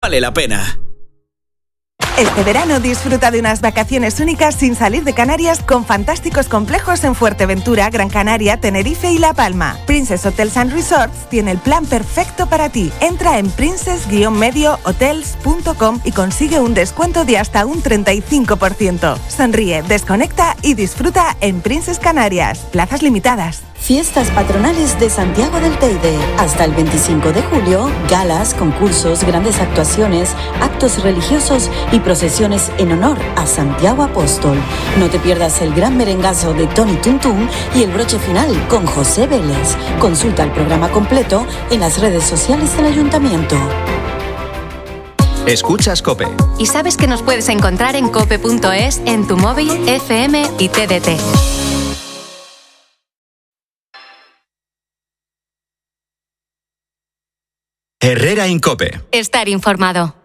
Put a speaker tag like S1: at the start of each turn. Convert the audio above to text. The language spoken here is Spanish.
S1: vale la pena.
S2: Este verano disfruta de unas vacaciones únicas sin salir de Canarias con fantásticos complejos en Fuerteventura, Gran Canaria, Tenerife y La Palma. Princess Hotels and Resorts tiene el plan perfecto para ti. Entra en princess-mediohotels.com y consigue un descuento de hasta un 35%. Sonríe, desconecta y disfruta en Princess Canarias. Plazas limitadas.
S3: Fiestas patronales de Santiago del Teide. Hasta el 25 de julio, galas, concursos, grandes actuaciones, actos religiosos y procesiones en honor a Santiago Apóstol. No te pierdas el gran merengazo de Tony Tuntún y el broche final con José Vélez. Consulta el programa completo en las redes sociales del Ayuntamiento.
S4: Escuchas COPE.
S5: Y sabes que nos puedes encontrar en cope.es, en tu móvil, FM y TDT.
S4: Herrera en COPE.
S5: Estar informado.